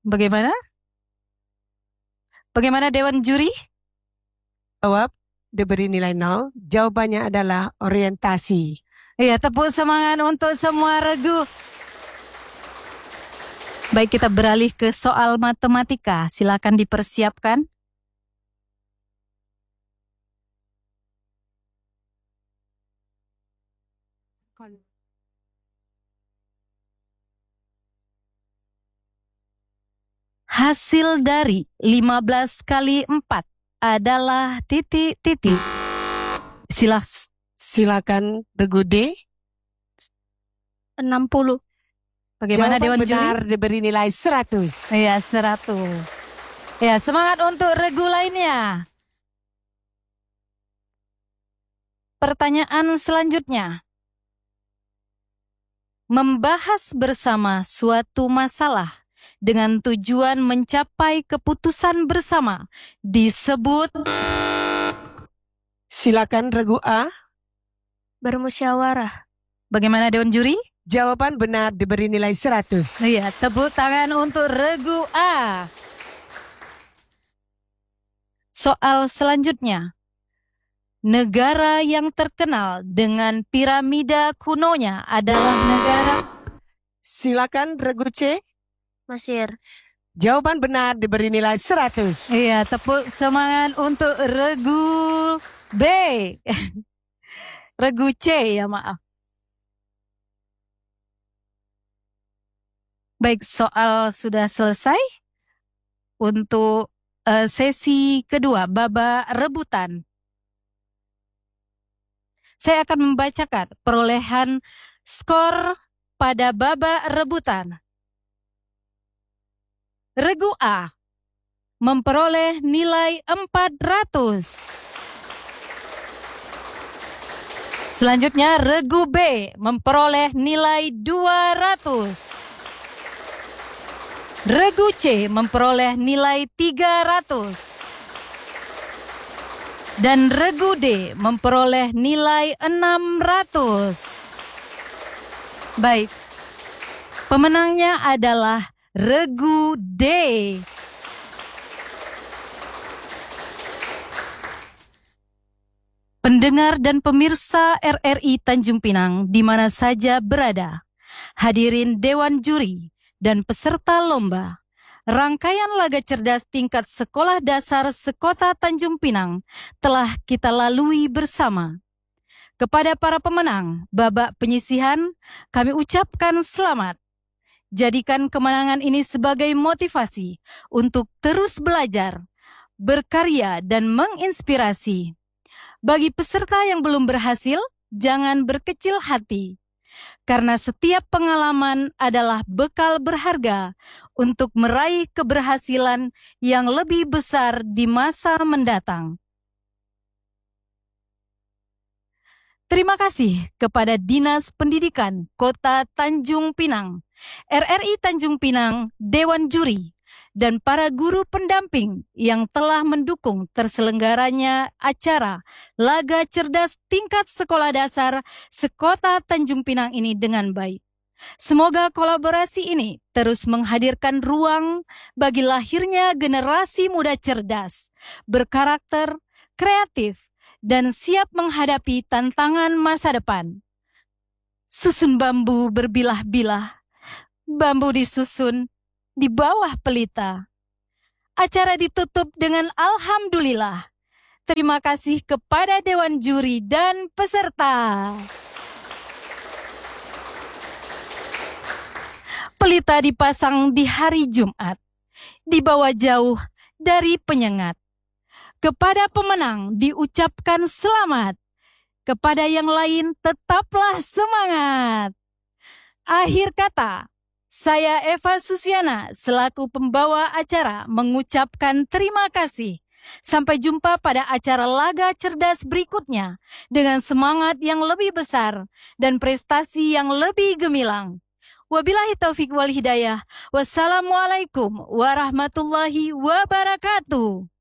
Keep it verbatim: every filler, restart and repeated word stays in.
Bagaimana? Bagaimana Dewan Juri? Jawab diberi nilai nol. Jawabannya adalah orientasi. Iya, tepuk semangat untuk semua regu. Baik, kita beralih ke soal matematika. Silakan dipersiapkan. Hasil dari lima belas kali empat adalah titik-titik. Silah. Silakan regu D. enam puluh. Bagaimana Jawaban Dewan Juri? benar diberi nilai seratus. Iya, seratus. Ya, semangat untuk regu lainnya. Pertanyaan selanjutnya. Membahas bersama suatu masalah dengan tujuan mencapai keputusan bersama disebut. Silakan regu A. Bermusyawarah. Bagaimana Dewan Juri? Jawaban benar diberi nilai seratus. Iya, tepuk tangan untuk regu A. Soal selanjutnya. Negara yang terkenal dengan piramida kunonya adalah negara. Silakan regu C. Mesir. Jawaban benar diberi nilai seratus. Iya, tepuk semangat untuk regu B. Regu C ya, maaf. Baik, soal sudah selesai. Untuk uh, sesi kedua, babak rebutan. Saya akan membacakan perolehan skor pada babak rebutan. Regu A memperoleh nilai empat ratus. Selanjutnya regu B memperoleh nilai dua ratus. Regu C memperoleh nilai tiga ratus. Dan regu D memperoleh nilai enam ratus. Baik, pemenangnya adalah regu D. Pendengar dan pemirsa R R I Tanjung Pinang di mana saja berada, hadirin Dewan Juri dan peserta lomba, rangkaian laga cerdas tingkat sekolah dasar sekota Tanjung Pinang telah kita lalui bersama. Kepada para pemenang babak penyisihan, kami ucapkan selamat. Jadikan kemenangan ini sebagai motivasi untuk terus belajar, berkarya, dan menginspirasi. Bagi peserta yang belum berhasil, jangan berkecil hati. Karena setiap pengalaman adalah bekal berharga untuk meraih keberhasilan yang lebih besar di masa mendatang. Terima kasih kepada Dinas Pendidikan Kota Tanjung Pinang, R R I Tanjung Pinang, Dewan Juri, dan para guru pendamping yang telah mendukung terselenggaranya acara Laga Cerdas Tingkat Sekolah Dasar Sekota Tanjung Pinang ini dengan baik. Semoga kolaborasi ini terus menghadirkan ruang bagi lahirnya generasi muda cerdas, berkarakter, kreatif, dan siap menghadapi tantangan masa depan. Susun bambu berbilah-bilah, bambu disusun di bawah pelita. Acara ditutup dengan alhamdulillah. Terima kasih kepada Dewan Juri dan peserta. Pelita dipasang di hari Jumat, dibawa jauh dari penyengat. Kepada pemenang diucapkan selamat. Kepada yang lain tetaplah semangat. Akhir kata, saya Eva Susiana selaku pembawa acara mengucapkan terima kasih. Sampai jumpa pada acara Laga Cerdas berikutnya dengan semangat yang lebih besar dan prestasi yang lebih gemilang. Wabillahi taufik wal hidayah. Wassalamualaikum warahmatullahi wabarakatuh.